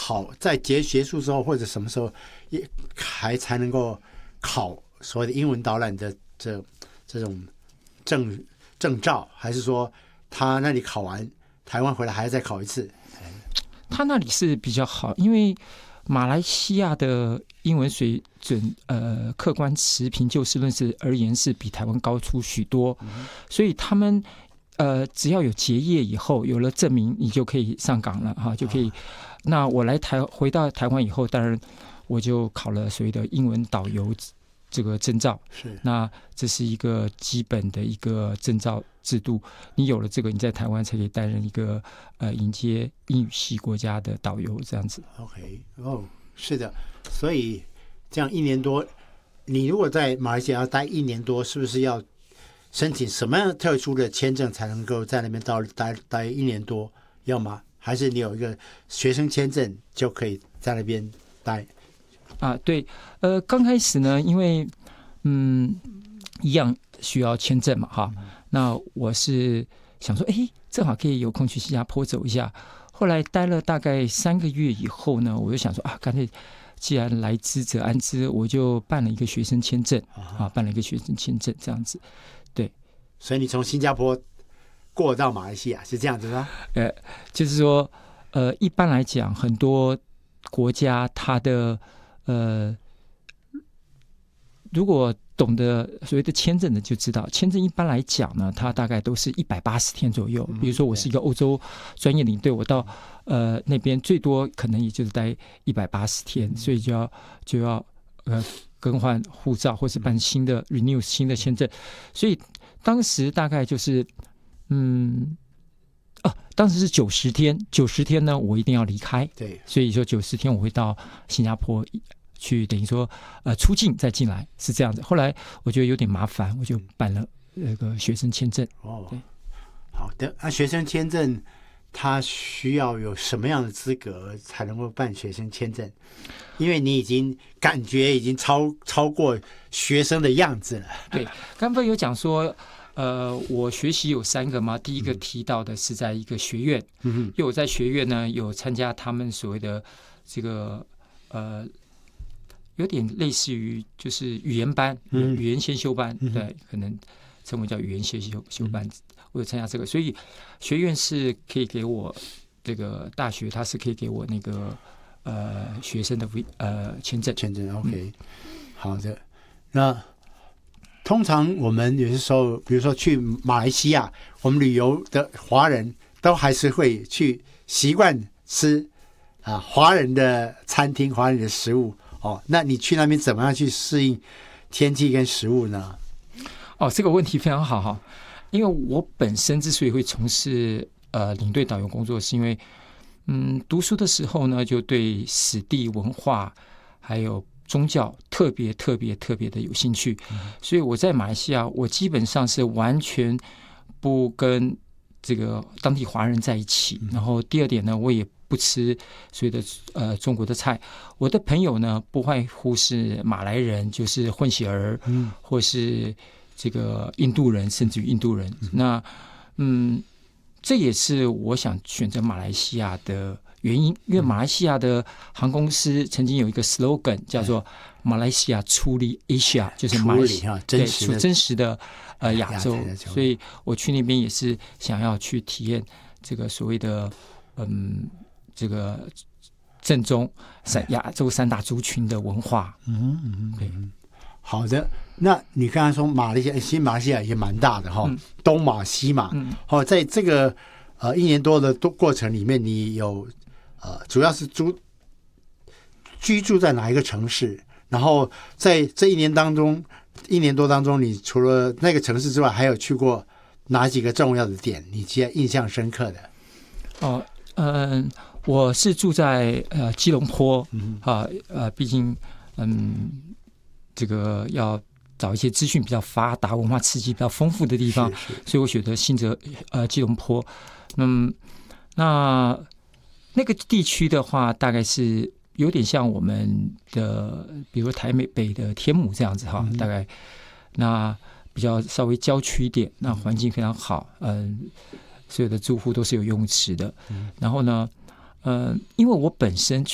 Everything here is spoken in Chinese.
考在结束之后或者什么时候也还才能够考所谓的英文导览的这种证照，还是说他那里考完台湾回来还要再考一次？ 他那里是比较好，因为马来西亚的英文水准，客观持平就事论事而言是比台湾高出许多，所以他们只要有结业以后，有了证明，你就可以上岗了哈，就可以。那我回到台湾以后，当然我就考了所谓的英文导游这个证照， 是。 那这是一个基本的一个证照制度。你有了这个，你在台湾才可以担任一个迎接英语系国家的导游这样子。 OK， 是的，所以这样1年多，你如果在马来西亚要待1年多，是不是要申请什么样特殊的签证才能够在那边待1年多？要吗？还是你有一个学生签证就可以在那边待？ 对，刚开始呢，因为一样需要签证嘛，哈，那我是想说，正好可以有空去新加坡走一下。后来待了大概3个月以后呢，我就想说干脆既然来之则安之，我就办了一个学生签证这样子。对， 所以你从新加坡过到马来西亚是这样子吗？ 就是说，一般来讲，很多国家它的如果懂得所谓的签证的就知道，签证一般来讲呢，它大概都是180天左右。比如说我是一个欧洲专业领队，我到那边最多可能也就是待180天，所以就要更换护照或是办renew 新的签证。所以当时大概就是当时是90天，90天呢我一定要离开， 对， 所以说90天我会到新加坡去，等于说出境再进来是这样子。后来我觉得有点麻烦，我就办了那个学生签证。对， 好的。那学生签证他需要有什么样的资格才能够办学生签证？因为你感觉已经超过学生的样子了。 对，刚才有讲说我学习有3个嘛，第一个提到的是在一个学院，因为我在学院呢有参加他们所谓的这个有点类似于就是语言班，语言先修班，对，可能称为叫语言先修班，我有参加这个，所以学院是可以给我这个大学，它是可以给我那个学生的签证。 OK，好的。那通常我们有些时候，比如说去马来西亚，我们旅游的华人都还是会去习惯吃华人的餐厅、华人的食物。那你去那边怎么样去适应天气跟食物呢？ 这个问题非常好哈，因为我本身之所以会从事领队导游工作，是因为读书的时候呢，就对史地文化还有宗教特别的有兴趣，所以我在马来西亚，我基本上是完全不跟这个当地华人在一起。然后第二点呢，我也不吃所谓的中国的菜。我的朋友呢，不外乎是马来人，就是混血儿，或是这个印度人，甚至于印度人。那这也是我想选择马来西亚的原因，因为马来西亚的航空公司曾经有一个 slogan 叫做马来西亚出力 Asia， 就是马来西亚真实的亚洲，所以我去那边也是想要去体验这个所谓的这个正宗亚洲3大族群的文化。对， 好的。那你刚才说新马来西亚也蛮大的哈，东马西马。在这个1年多的过程里面，你有主要是居住在哪一个城市？然后在这1年多当中，你除了那个城市之外，还有去过哪几个重要的点？你记得印象深刻的？ 我是住在基隆坡毕竟这个要找一些资讯比较发达、文化刺激比较丰富的地方，所以我选择基隆坡。那个地区的话，大概是有点像我们的，比如台北的天母这样子哈，大概那比较稍微郊区一点，那环境非常好，所有的住户都是有游泳池的。然后呢，因为我本身